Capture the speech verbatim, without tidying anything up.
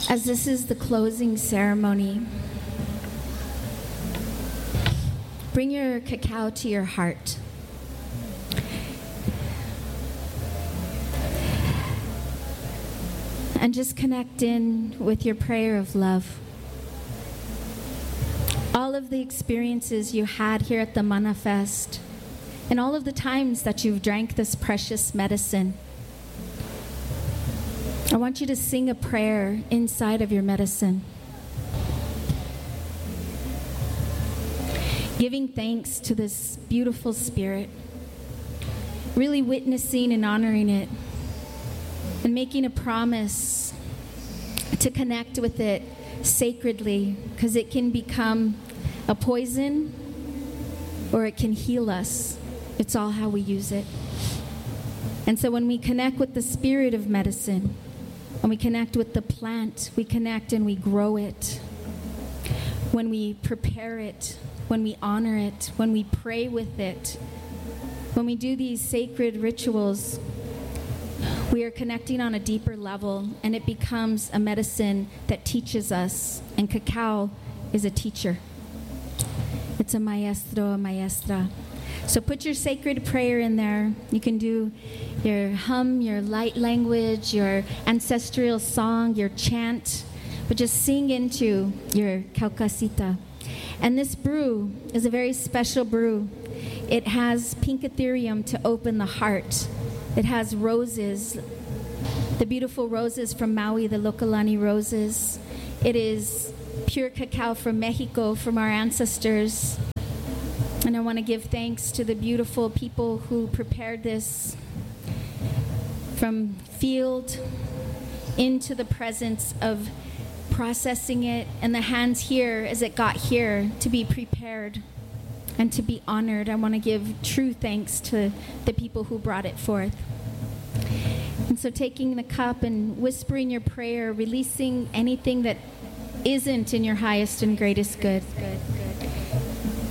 As this is the closing ceremony, bring your cacao to your heart. And just connect in with your prayer of love. All of the experiences you had here at the Manifest, and all of the times that you've drank this precious medicine, I want you to sing a prayer inside of your medicine, giving thanks to this beautiful spirit, really witnessing and honoring it, and making a promise to connect with it sacredly, because it can become a poison or it can heal us. It's all how we use it. And so when we connect with the spirit of medicine, when we connect with the plant, we connect and we grow it. When we prepare it, when we honor it, when we pray with it, when we do these sacred rituals, we are connecting on a deeper level, and it becomes a medicine that teaches us. And cacao is a teacher. It's a maestro, a maestra. So put your sacred prayer in there. You can do your hum, your light language, your ancestral song, your chant, but just sing into your caucasita. And this brew is a very special brew. It has pink ethereum to open the heart. It has roses, the beautiful roses from Maui, the Lokalani roses. It is pure cacao from Mexico, from our ancestors. And I want to give thanks to the beautiful people who prepared this from field into the presence of processing it, and the hands here as it got here to be prepared and to be honored. I want to give true thanks to the people who brought it forth. And so taking the cup and whispering your prayer, releasing anything that isn't in your highest and greatest good. Good.